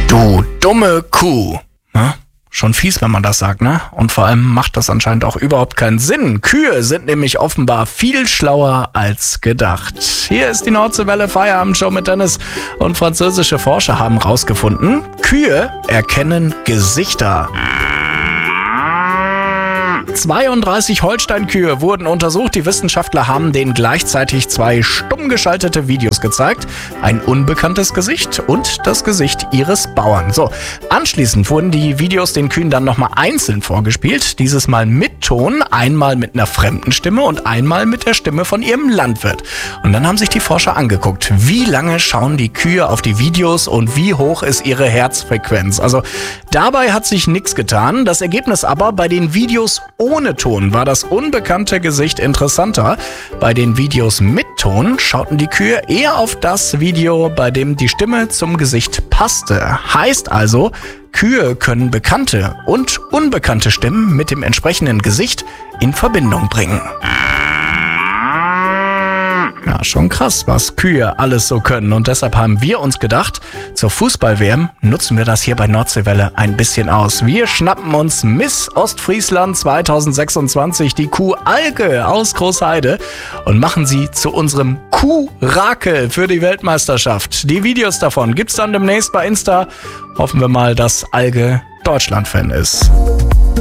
Du dumme Kuh. Na? Schon fies, wenn man das sagt, ne? Und vor allem macht das anscheinend auch überhaupt keinen Sinn. Kühe sind nämlich offenbar viel schlauer als gedacht. Hier ist die Nordseewelle Feierabendshow mit Dennis. Und französische Forscher haben rausgefunden, Kühe erkennen Gesichter. 32 Holsteinkühe wurden untersucht. Die Wissenschaftler haben denen gleichzeitig 2 stumm geschaltete Videos gezeigt. Ein unbekanntes Gesicht und das Gesicht ihres Bauern. So, anschließend wurden die Videos den Kühen dann nochmal einzeln vorgespielt. Dieses Mal mit Ton, einmal mit einer fremden Stimme und einmal mit der Stimme von ihrem Landwirt. Und dann haben sich die Forscher angeguckt, wie lange schauen die Kühe auf die Videos und wie hoch ist ihre Herzfrequenz. Also dabei hat sich nichts getan. Das Ergebnis aber bei den Videos ohne Ton war das unbekannte Gesicht interessanter. Bei den Videos mit Ton schauten die Kühe eher auf das Video, bei dem die Stimme zum Gesicht passte. Heißt also, Kühe können bekannte und unbekannte Stimmen mit dem entsprechenden Gesicht in Verbindung bringen. Ja, schon krass, was Kühe alles so können. Und deshalb haben wir uns gedacht, zur Fußball-WM nutzen wir das hier bei Nordseewelle ein bisschen aus. Wir schnappen uns Miss Ostfriesland 2026, die Kuh Alke aus Großheide, und machen sie zu unserem Kuh-Rakel für die Weltmeisterschaft. Die Videos davon gibt's dann demnächst bei Insta. Hoffen wir mal, dass Alke Deutschland-Fan ist.